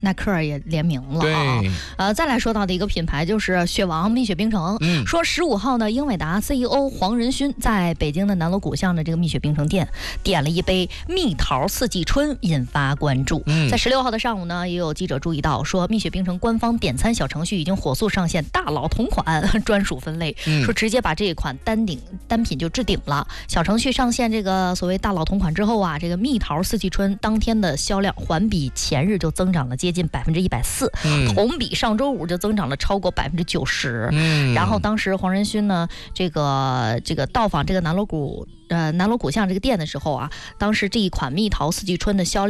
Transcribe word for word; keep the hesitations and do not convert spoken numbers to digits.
耐克也联名了啊。 对， 呃，再来说到的一个品牌就是雪王蜜雪冰城， 嗯， 说十五号呢，英伟达 C E O 黄仁勋在北京的南锣鼓巷的这个蜜雪冰城店点了一杯蜜桃四季春，引发关注。 嗯、 在十六号的上午呢，也有记者注意到说，蜜雪冰城官方点餐小程序已经火速上线大佬同款专属分类， 嗯、 说直接把这一款单顶单品就置顶了。小程序上线这个所谓大佬同款之后啊，这个蜜桃四季春当天的销量环比前日就增长了接近百分之一百四，同比上周五就增长了超过百分之九十。 嗯， 然后当时黄仁勋呢，这个这个到访这个南锣鼓呃南锣鼓巷这个店的时候啊，当时这一款蜜桃四季春的销量